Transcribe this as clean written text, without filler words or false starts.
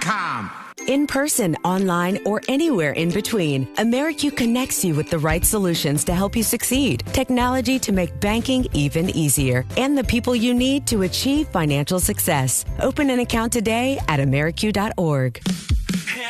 AmeriQ.com. In person, online, or anywhere in between, AmeriQ connects you with the right solutions to help you succeed. Technology to make banking even easier. And the people you need to achieve financial success. Open an account today at AmeriQ.org.